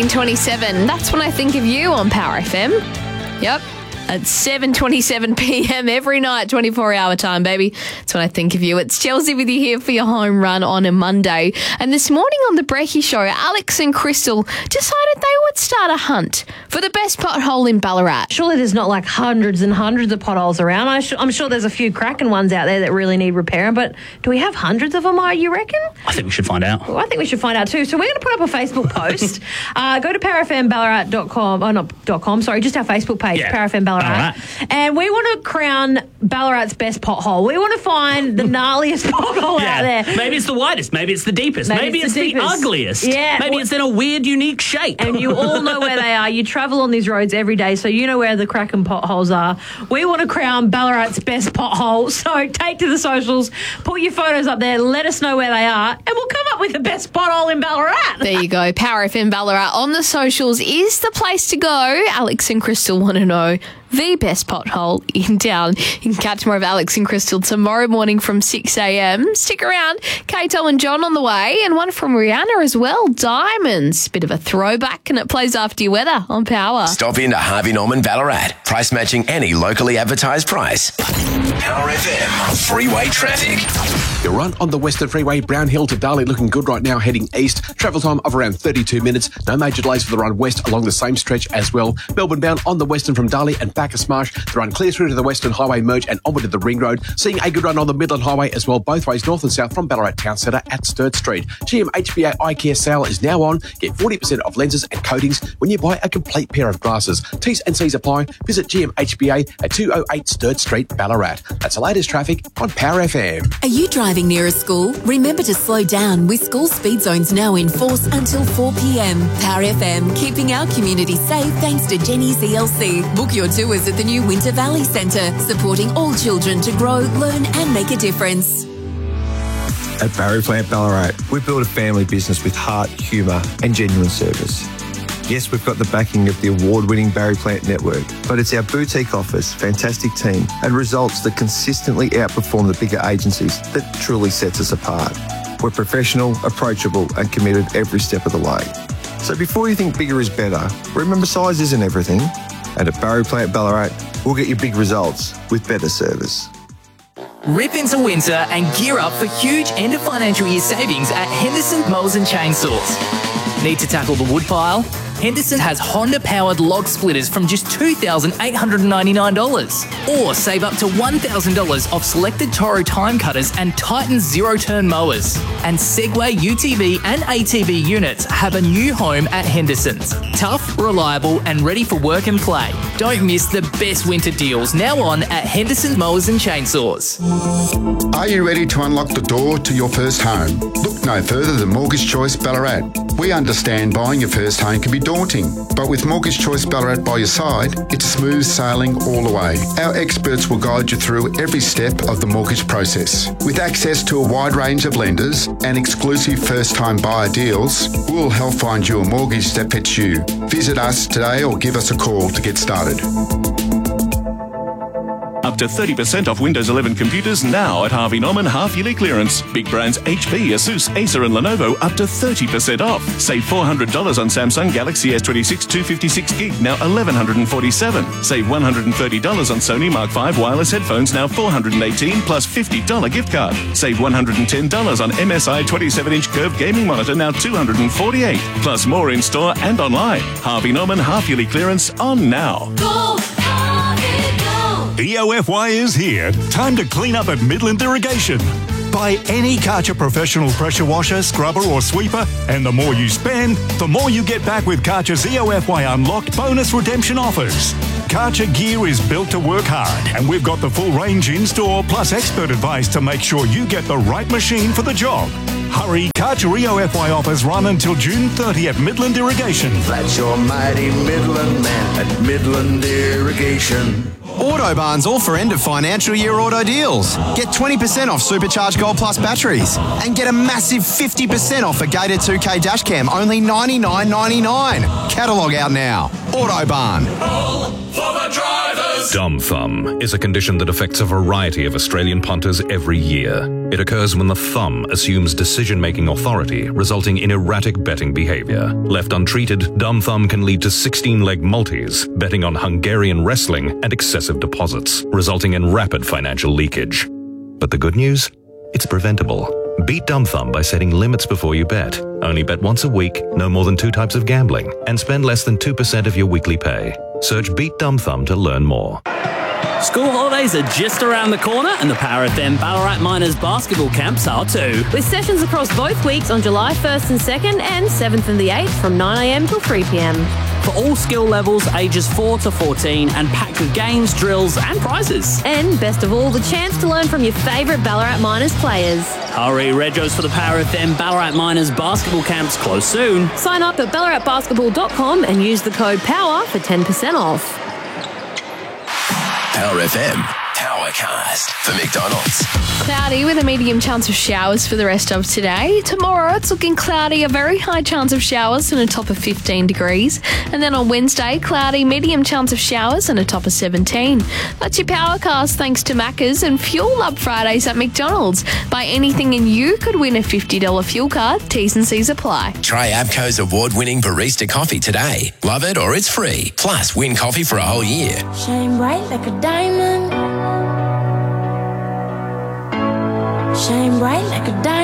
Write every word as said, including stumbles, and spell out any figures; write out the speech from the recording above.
seventeen twenty-seven. That's when I think of you on Power F M. Yep. At seven twenty-seven p.m. every night, twenty-four hour time, baby. That's when I think of you. It's Chelsea with you here for your home run on a Monday. And this morning on The Brekkie Show, Alex and Crystal decided they would start a hunt for the best pothole in Ballarat. Surely there's not like hundreds and hundreds of potholes around. I sh- I'm sure there's a few cracking ones out there that really need repairing, but do we have hundreds of them, you reckon? I think we should find out. Well, I think we should find out too. So we're going to put up a Facebook post. uh, go to power f m ballarat dot com. Oh, not dot .com, sorry, just our Facebook page, Yeah. Power F M Ballarat. Ballarat. And we want to crown Ballarat's best pothole. We want to find the gnarliest pothole out there. Maybe it's the widest. Maybe it's the deepest. Maybe Maybe, it's it's, the the, deepest. ugliest. Yeah. Maybe Well- it's in a weird, unique shape. And you all know where they are. You travel on these roads every day, so you know where the cracking potholes are. We want to crown Ballarat's best pothole. So take to the socials, put your photos up there, let us know where they are, and we'll come up with the best pothole in Ballarat. There you go. Power F M Ballarat on the socials is the place to go. Alex and Crystal want to know the best pothole in town. You can catch more of Alex and Crystal tomorrow morning from six a.m. Stick around. Kato and John on the way, and one from Rihanna as well. Diamonds. Bit of a throwback, and it plays after your weather on Power. Stop into Harvey Norman Ballarat. Price matching any locally advertised price. Power F M. Freeway traffic. Your run on the Western Freeway, Brown Hill to Darley, looking good right now, heading east. Travel time of around thirty-two minutes. No major delays for the run west along the same stretch as well. Melbourne bound on the Western from Darley and Bacchus Marsh. The run clear through to the Western Highway merge and onward to the Ring Road. Seeing a good run on the Midland Highway as well, both ways north and south from Ballarat Town Centre at Sturt Street. G M H B A Eye Care sale is now on. Get forty percent off lenses and coatings when you buy a complete pair of glasses. T's and C's apply. Visit G M H B A at two oh eight Sturt Street, Ballarat. That's the latest traffic on Power F M. Are you driving near a school? Remember to slow down with school speed zones now in force until four p.m. Power F M, keeping our community safe thanks to Jenny's E L C. Book your tours at the new Winter Valley Centre, supporting all children to grow, learn and make a difference. At Barry Plant Ballarat, we build a family business with heart, humour and genuine service. Yes, we've got the backing of the award-winning Barry Plant network, but it's our boutique office, fantastic team and results that consistently outperform the bigger agencies that truly sets us apart. We're professional, approachable and committed every step of the way. So before you think bigger is better, remember size isn't everything. And at Barry Plant Ballarat, we'll get you big results with better service. Rip into winter and gear up for huge end of financial year savings at Henderson Mowers and Chainsaws. Need to tackle the wood pile? Henderson has Honda-powered log splitters from just two thousand eight hundred ninety-nine dollars. Or save up to one thousand dollars off selected Toro time cutters and Titan zero-turn mowers. And Segway U T V and A T V units have a new home at Henderson's. Tough, reliable and ready for work and play. Don't miss the best winter deals now on at Henderson Mowers and Chainsaws. Are you ready to unlock the door to your first home? Look no further than Mortgage Choice Ballarat. We understand buying your first home can be daunting, but with Mortgage Choice Ballarat by your side, it's smooth sailing all the way. Our experts will guide you through every step of the mortgage process. With access to a wide range of lenders and exclusive first-time buyer deals, we'll help find you a mortgage that fits you. Visit us today or give us a call to get started. Up to thirty percent off Windows eleven computers now at Harvey Norman half-yearly clearance. Big brands H P, Asus, Acer and Lenovo up to thirty percent off. Save four hundred dollars on Samsung Galaxy S twenty-six two fifty-six gig, now eleven forty-seven dollars. Save one hundred thirty dollars on Sony Mark five wireless headphones, now four hundred eighteen dollars plus fifty dollars gift card. Save one hundred ten dollars on M S I twenty-seven inch curved gaming monitor, now two hundred forty-eight dollars. Plus more in store and online. Harvey Norman half-yearly clearance on now. Go, Harvey, go. E O F Y is here. Time to clean up at Midland Irrigation. Buy any Karcher professional pressure washer, scrubber or sweeper, and the more you spend, the more you get back with Karcher's E O F Y Unlocked bonus redemption offers. Karcher gear is built to work hard, and we've got the full range in store, plus expert advice to make sure you get the right machine for the job. Hurry, Karcher E O F Y offers run until June thirtieth at Midland Irrigation. That's your mighty Midland man at Midland Irrigation. Autobarn's all for end of financial year auto deals. Get twenty percent off Supercharged Gold Plus batteries and get a massive fifty percent off a Gator two K dash cam, only ninety-nine ninety-nine. Catalogue out now. Autobarn. All for the drivers. Dumb thumb is a condition that affects a variety of Australian punters every year. It occurs when the thumb assumes decision-making authority, resulting in erratic betting behaviour. Left untreated, dumb thumb can lead to sixteen-leg multis, betting on Hungarian wrestling and excessive deposits, resulting in rapid financial leakage. But the good news? It's preventable. Beat dumb thumb by setting limits before you bet. Only bet once a week, no more than two types of gambling, and spend less than two percent of your weekly pay. Search Beat Dumb Thumb to learn more. School holidays are just around the corner and the Power F M Ballarat Miners basketball camps are too. With sessions across both weeks on July first and second and seventh and the eighth from nine a m till three p m. For all skill levels, ages four to fourteen, and packed with games, drills and prizes. And best of all, the chance to learn from your favourite Ballarat Miners players. Hurry, Regos for the Power F M Ballarat Miners basketball camps close soon. Sign up at ballarat basketball dot com and use the code POWER for ten percent off. Power F M, Powercast for McDonald's. Cloudy with a medium chance of showers for the rest of today. Tomorrow it's looking cloudy, a very high chance of showers and a top of fifteen degrees. And then on Wednesday, cloudy, medium chance of showers and a top of seventeen. That's your Powercast thanks to Macca's and Fuel Up Fridays at McDonald's. Buy anything and you could win a fifty dollars fuel card. T's and C's apply. Try Abco's award-winning barista coffee today. Love it or it's free. Plus, win coffee for a whole year. Shine bright like a diamond. Shine bright like a diamond.